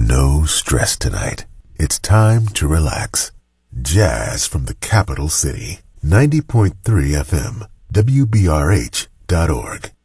No stress tonight. It's time to relax. Jazz from the capital city. 90.3 FM, WBRH.org.